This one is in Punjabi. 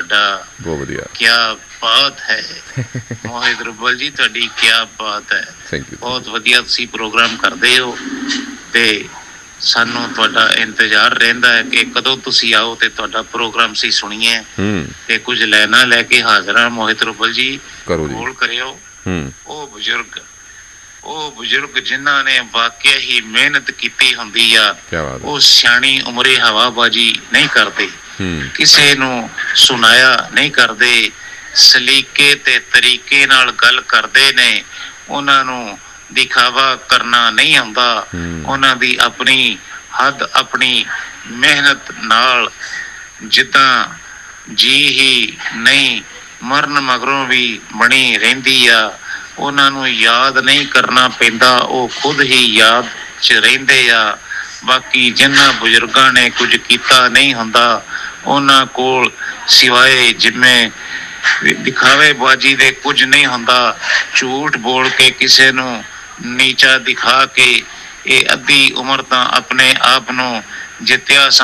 ਤੁਹਾਡਾ। ਬਹੁਤ ਵਧੀਆ। ਕਿਆ ਬਾਤ ਹੈ ਮੋਹਿਤ ਰੁਬਲ ਜੀ, ਤੁਹਾਡੀ ਕਿਆ ਬਾਤ ਹੈ। Thank you. ਬਹੁਤ ਵਧੀਆ ਤੁਸੀਂ ਪ੍ਰੋਗਰਾਮ ਕਰਦੇ ਹੋ ਤੇ ਸਾਨੂੰ ਤੁਹਾਡਾ ਇੰਤਜ਼ਾਰ ਰਹਿੰਦਾ ਹੈ ਕਿ ਕਦੋਂ ਤੁਸੀਂ ਆਓ ਤੇ ਤੁਹਾਡਾ ਪ੍ਰੋਗਰਾਮ ਅਸੀਂ ਸੁਣੀਏ। ਤੇ ਕੁਝ ਲੈਣਾ ਲੈ ਕੇ ਹਾਜ਼ਰ ਹਾਂ ਮੋਹਿਤ ਰੁਬਲ ਜੀ, ਕੋਲ ਕਰਿਓ। ਉਹ ਬਜ਼ੁਰਗ ਜਿਨ੍ਹਾਂ ਨੇ ਵਾਕਿਆ ਹੀ ਮਿਹਨਤ ਕੀਤੀ ਹੁੰਦੀ ਆ, ਉਹ ਸਿਆਣੀ ਉਮਰੇ ਹਵਾਬਾਜੀ ਨਹੀਂ ਕਰਦੇ, ਕਿਸੇ ਨੂੰ ਸੁਣਾਇਆ ਨਹੀਂ ਕਰਦੇ, ਸਲੀਕੇ ਤੇ ਤਰੀਕੇ ਨਾਲ ਗੱਲ ਕਰਦੇ ਨੇ। ਉਹਨਾਂ ਨੂੰ ਦਿਖਾਵਾ ਕਰਨਾ ਨਹੀਂ ਆਉਂਦਾ। ਉਹਨਾਂ ਦੀ ਆਪਣੀ ਹੱਦ ਆਪਣੀ ਮਿਹਨਤ ਨਾਲ ਜਿੱਦਾਂ ਜੀ ਹੀ ਨਹੀਂ ਮਰਨ ਮਗਰੋਂ ਵੀ ਬਣੀ ਰਹਿੰਦੀ ਆ। ਉਹਨਾਂ ਨੂੰ ਯਾਦ ਨਹੀਂ ਕਰਨਾ ਪੈਂਦਾ, ਉਹ ਖੁਦ ਹੀ ਯਾਦ 'ਚ ਰਹਿੰਦੇ ਆ। ਬਾਕੀ ਜਿਨ੍ਹਾਂ ਬਜ਼ੁਰਗਾਂ ਨੇ ਕੁਝ ਕੀਤਾ ਨਹੀਂ ਹੁੰਦਾ, ਉਹਨਾਂ ਕੋਲ ਸਿਵਾਏ ਜਿਵੇਂ ਦਿਖਾਵੇਬਾਜ਼ੀ ਦੇ ਕੁਝ ਨਹੀਂ ਹੁੰਦਾ। ਝੂਠ ਬੋਲ ਕੇ ਕਿਸੇ ਨੂੰ ਨੀਚਾ ਦਿਖਾ ਕੇ ਇਹ ਅੱਧੀ ਉਮਰ ਤਾਂ ਆਪਣੇ ਆਪ ਨੂੰ ਜਿੱਤਿਆ